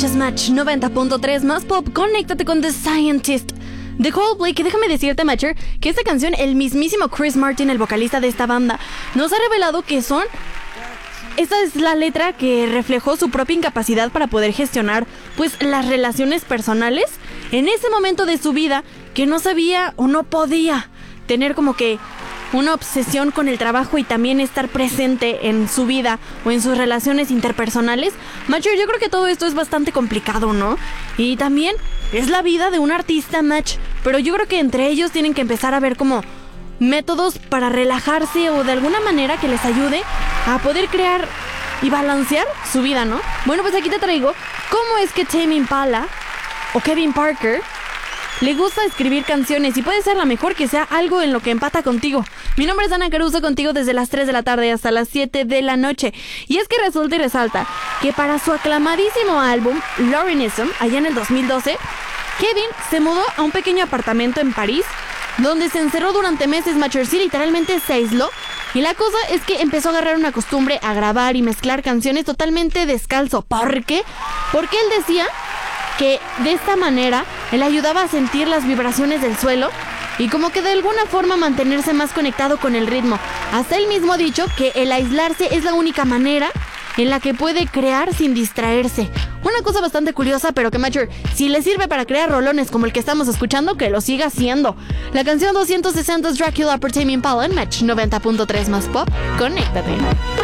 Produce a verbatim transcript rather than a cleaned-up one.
Escuchas Match noventa punto tres más pop. Conéctate con The Scientist de Coldplay, que déjame decirte, Matcher, que esta canción, el mismísimo Chris Martin, el vocalista de esta banda, nos ha revelado que son... Esta es la letra que reflejó su propia incapacidad para poder gestionar, pues, las relaciones personales en ese momento de su vida que no sabía o no podía tener como que una obsesión con el trabajo y también estar presente en su vida o en sus relaciones interpersonales. Macho, yo creo que todo esto es bastante complicado, ¿no? Y también es la vida de un artista, Match, pero yo creo que entre ellos tienen que empezar a ver como métodos para relajarse o de alguna manera que les ayude a poder crear y balancear su vida, ¿no? Bueno, pues aquí te traigo cómo es que Tame Impala o Kevin Parker le gusta escribir canciones y puede ser la mejor que sea algo en lo que empata contigo. Mi nombre es Ana Caruso, contigo desde las tres de la tarde hasta las siete de la noche. Y es que resulta y resalta que para su aclamadísimo álbum Lorenism, allá en el dos mil doce, Kevin se mudó a un pequeño apartamento en París, donde se encerró durante meses. Macho, sí, literalmente se aisló. Y la cosa es que empezó a agarrar una costumbre a grabar y mezclar canciones totalmente descalzo. ¿Por qué? Porque él decía que de esta manera él ayudaba a sentir las vibraciones del suelo y como que de alguna forma mantenerse más conectado con el ritmo. Hasta él mismo ha dicho que el aislarse es la única manera en la que puede crear sin distraerse. Una cosa bastante curiosa, pero que, Macho, si le sirve para crear rolones como el que estamos escuchando, que lo siga haciendo. La canción doscientos sesenta es Dracula por Tame Impala en Match noventa punto tres más pop. Conéctate.